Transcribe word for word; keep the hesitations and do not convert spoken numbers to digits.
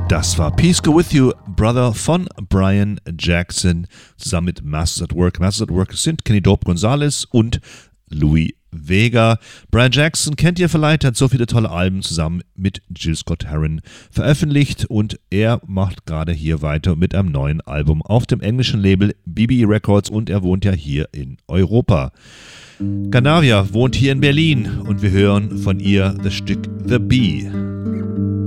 Das war Peace Go With You, Brother von Brian Jackson, zusammen mit Masters at Work. Masters at Work sind Kenny Dope Gonzalez und Louis Vega. Brian Jackson kennt ihr vielleicht, hat so viele tolle Alben zusammen mit Jill Scott-Heron veröffentlicht und er macht gerade hier weiter mit einem neuen Album auf dem englischen Label B B E Records und er wohnt ja hier in Europa. Ganavia wohnt hier in Berlin und wir hören von ihr das Stück The Bee.